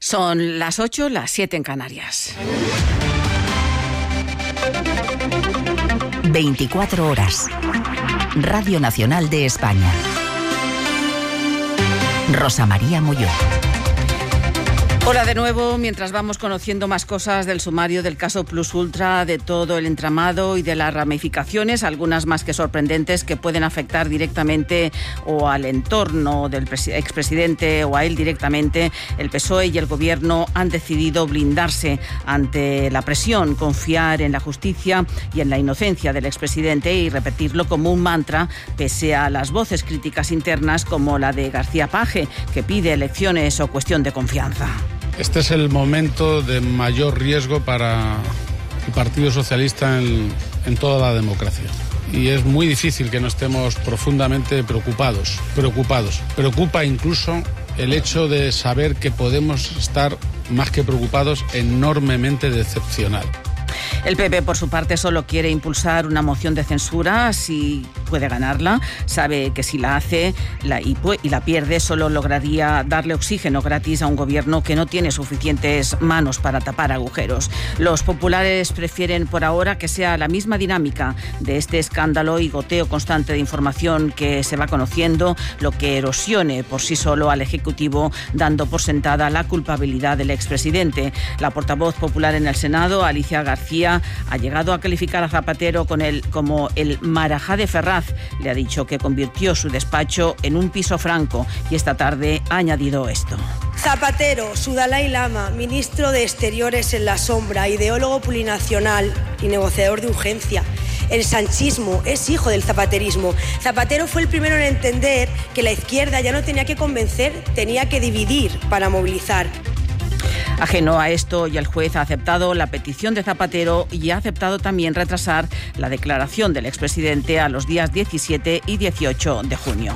Son las 8, las 7 en Canarias. 24 horas. Radio Nacional de España. Rosa María Molló. Hola de nuevo, mientras vamos conociendo más cosas del sumario del caso Plus Ultra, de todo el entramado y de las ramificaciones, algunas más que sorprendentes, que pueden afectar directamente o al entorno del expresidente o a él directamente, el PSOE y el Gobierno han decidido blindarse ante la presión, confiar en la justicia y en la inocencia del expresidente y repetirlo como un mantra, pese a las voces críticas internas como la de García Page, que pide elecciones o cuestión de confianza. Este es el momento de mayor riesgo para el Partido Socialista en toda la democracia. Y es muy difícil que no estemos profundamente preocupados. Preocupa incluso el hecho de saber que podemos estar, más que preocupados, enormemente decepcionados. El PP, por su parte, solo quiere impulsar una moción de censura si puede ganarla. Sabe que si la hace y la pierde, solo lograría darle oxígeno gratis a un gobierno que no tiene suficientes manos para tapar agujeros. Los populares prefieren por ahora que sea la misma dinámica de este escándalo y goteo constante de información que se va conociendo lo que erosione por sí solo al Ejecutivo, dando por sentada la culpabilidad del expresidente. La portavoz popular en el Senado, Alicia García, ha llegado a calificar a Zapatero como el Marajá de Ferraz. Le ha dicho que convirtió su despacho en un piso franco y esta tarde ha añadido esto. Zapatero, su Dalai Lama, ministro de Exteriores en la sombra, ideólogo plurinacional y negociador de urgencia. El sanchismo es hijo del zapaterismo. Zapatero fue el primero en entender que la izquierda ya no tenía que convencer, tenía que dividir para movilizar. Ajeno a esto, y el juez ha aceptado la petición de Zapatero y ha aceptado también retrasar la declaración del expresidente a los días 17 y 18 de junio.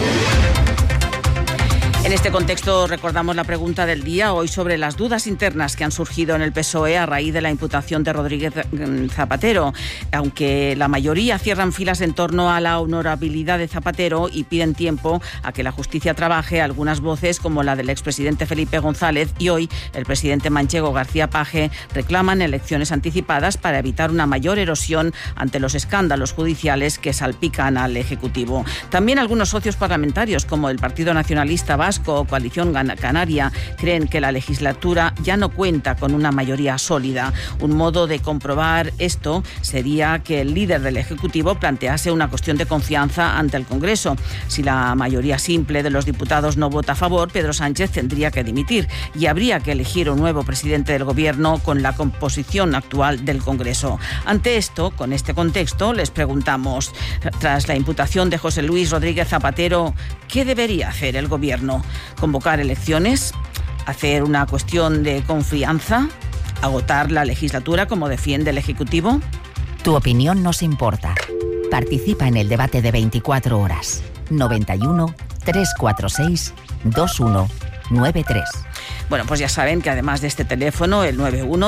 En este contexto recordamos la pregunta del día hoy sobre las dudas internas que han surgido en el PSOE a raíz de la imputación de Rodríguez Zapatero. Aunque la mayoría cierran filas en torno a la honorabilidad de Zapatero y piden tiempo a que la justicia trabaje, algunas voces como la del expresidente Felipe González y hoy el presidente manchego García Page reclaman elecciones anticipadas para evitar una mayor erosión ante los escándalos judiciales que salpican al Ejecutivo. También algunos socios parlamentarios como el Partido Nacionalista Vasco o Coalición Canaria creen que la legislatura ya no cuenta con una mayoría sólida. Un modo de comprobar esto sería que el líder del Ejecutivo plantease una cuestión de confianza ante el Congreso. Si la mayoría simple de los diputados no vota a favor, Pedro Sánchez tendría que dimitir y habría que elegir un nuevo presidente del Gobierno con la composición actual del Congreso. Ante esto, con este contexto, les preguntamos, tras la imputación de José Luis Rodríguez Zapatero, ¿qué debería hacer el Gobierno? ¿Convocar elecciones? ¿Hacer una cuestión de confianza? ¿Agotar la legislatura como defiende el Ejecutivo? Tu opinión nos importa. Participa en el debate de 24 horas. 91 346 2193. Bueno, pues ya saben que además de este teléfono, el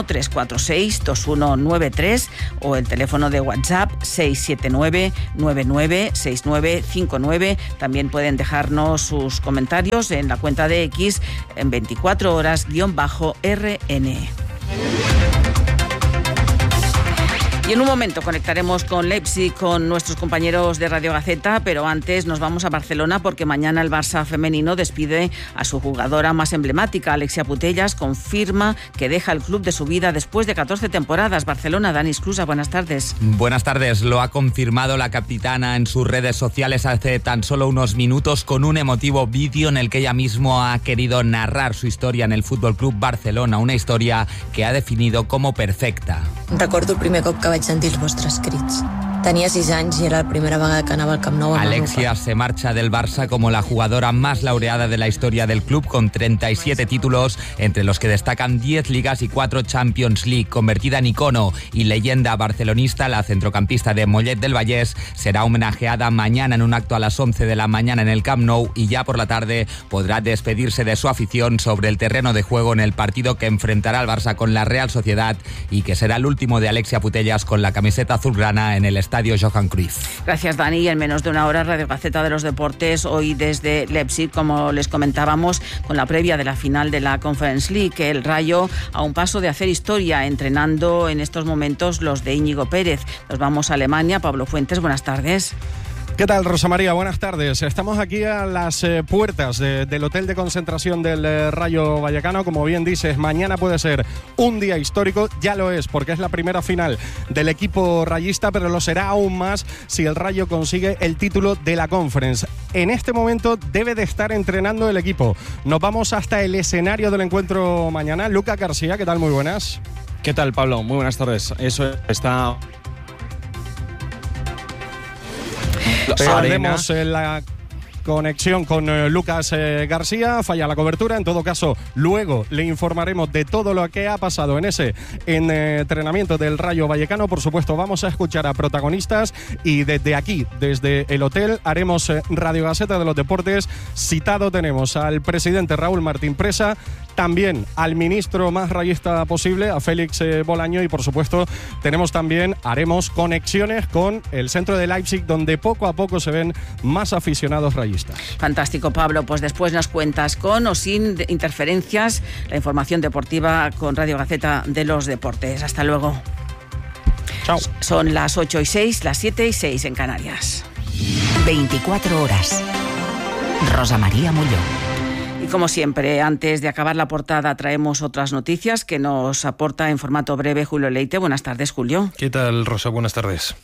91-346-2193 o el teléfono de WhatsApp 679-996959, también pueden dejarnos sus comentarios en la cuenta de X en 24 horas-RN. Y en un momento conectaremos con Leipzig, con nuestros compañeros de Radio Gaceta, pero antes nos vamos a Barcelona porque mañana el Barça femenino despide a su jugadora más emblemática, Alexia Putellas, confirma que deja el club de su vida después de 14 temporadas. Barcelona, Dani Esclusa, buenas tardes. Buenas tardes, lo ha confirmado la capitana en sus redes sociales hace tan solo unos minutos con un emotivo vídeo en el que ella misma ha querido narrar su historia en el Futbol Club Barcelona, una historia que ha definido como perfecta. Recordo el primer cop que vaig sentir els vostres crits. Tenía 6 años y era la primera vegada que anava al Camp Nou. Alexia se marcha del Barça como la jugadora más laureada de la historia del club, con 37 títulos, entre los que destacan 10 ligas y 4 Champions League. Convertida en icono y leyenda barcelonista, la centrocampista de Mollet del Vallès será homenajeada mañana en un acto a las 11 de la mañana en el Camp Nou y ya por la tarde podrá despedirse de su afición sobre el terreno de juego en el partido que enfrentará al Barça con la Real Sociedad y que será el último de Alexia Putellas con la camiseta azulgrana en el estadio Estadio Johan Cruyff. Gracias, Dani. En menos de una hora, Radio Gaceta de los Deportes, hoy desde Leipzig, como les comentábamos, con la previa de la final de la Conference League. El Rayo a un paso de hacer historia, entrenando en estos momentos los de Íñigo Pérez. Nos vamos a Alemania. Pablo Fuentes, buenas tardes. ¿Qué tal, Rosa María? Buenas tardes. Estamos aquí a las puertas del hotel de concentración del Rayo Vallecano. Como bien dices, mañana puede ser un día histórico. Ya lo es, porque es la primera final del equipo rayista, pero lo será aún más si el Rayo consigue el título de la Conference. En este momento debe de estar entrenando el equipo. Nos vamos hasta el escenario del encuentro mañana. Lucas García, ¿qué tal? Muy buenas. ¿Qué tal, Pablo? Muy buenas tardes. Eso está... Perdemos la conexión con Lucas García, falla la cobertura. En todo caso, luego le informaremos de todo lo que ha pasado en ese entrenamiento del Rayo Vallecano. Por supuesto, vamos a escuchar a protagonistas y desde aquí, desde el hotel, haremos Radio Gaceta de los Deportes. Citado tenemos al presidente Raúl Martín Presa, también al ministro más rayista posible, a Félix Bolaño, y por supuesto haremos conexiones con el centro de Leipzig, donde poco a poco se ven más aficionados rayistas. Fantástico, Pablo. Pues después nos cuentas con o sin interferencias la información deportiva con Radio Gaceta de los Deportes. Hasta luego. Chao. Son las 8:06, las 7:06 en Canarias. 24 horas. Rosa María Mulló. Y como siempre, antes de acabar la portada, traemos otras noticias que nos aporta en formato breve Julio Leite. Buenas tardes, Julio. ¿Qué tal, Rosa? Buenas tardes.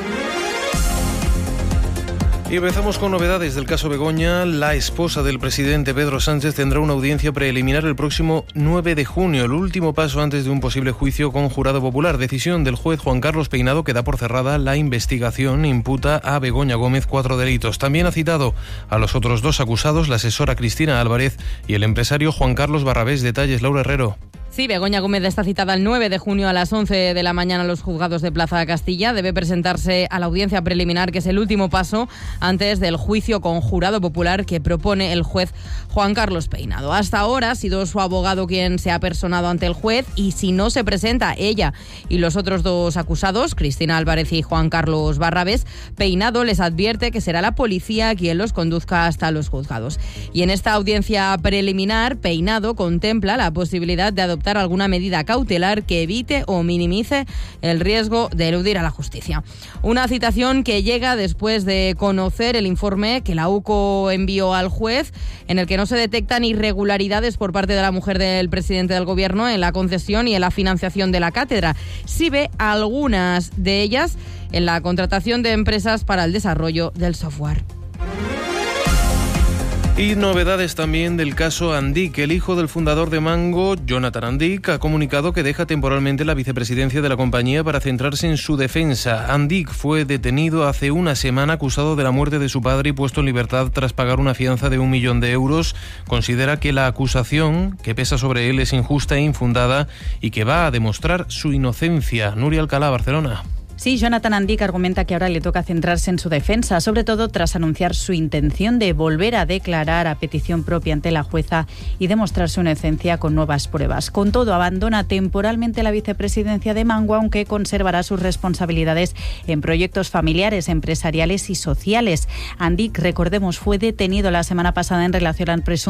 Y empezamos con novedades del caso Begoña. La esposa del presidente Pedro Sánchez tendrá una audiencia preliminar el próximo 9 de junio, el último paso antes de un posible juicio con jurado popular. Decisión del juez Juan Carlos Peinado, que da por cerrada la investigación. Imputa a Begoña Gómez 4 delitos. También ha citado a los otros 2 acusados, la asesora Cristina Álvarez y el empresario Juan Carlos Barrabés. Detalles, Laura Herrero. Sí, Begoña Gómez está citada el 9 de junio a las 11 de la mañana en los juzgados de Plaza Castilla. Debe presentarse a la audiencia preliminar, que es el último paso antes del juicio con jurado popular que propone el juez Juan Carlos Peinado. Hasta ahora ha sido su abogado quien se ha personado ante el juez, y si no se presenta ella y los otros 2 acusados, Cristina Álvarez y Juan Carlos Barrabés, Peinado les advierte que será la policía quien los conduzca hasta los juzgados. Y en esta audiencia preliminar, Peinado contempla la posibilidad de adoptar alguna medida cautelar que evite o minimice el riesgo de eludir a la justicia. Una citación que llega después de conocer el informe que la UCO envió al juez, en el que no se detectan irregularidades por parte de la mujer del presidente del gobierno en la concesión y en la financiación de la cátedra. Sí ve algunas de ellas en la contratación de empresas para el desarrollo del software. Y novedades también del caso Andic. El hijo del fundador de Mango, Jonathan Andic, ha comunicado que deja temporalmente la vicepresidencia de la compañía para centrarse en su defensa. Andic fue detenido hace una semana acusado de la muerte de su padre y puesto en libertad tras pagar una fianza de 1 millón de euros. Considera que la acusación que pesa sobre él es injusta e infundada y que va a demostrar su inocencia. Nuria Alcalá, Barcelona. Sí, Jonathan Andic argumenta que ahora le toca centrarse en su defensa, sobre todo tras anunciar su intención de volver a declarar a petición propia ante la jueza y demostrar su inocencia con nuevas pruebas. Con todo, abandona temporalmente la vicepresidencia de Mango, aunque conservará sus responsabilidades en proyectos familiares, empresariales y sociales. Andic, recordemos, fue detenido la semana pasada en relación al presunto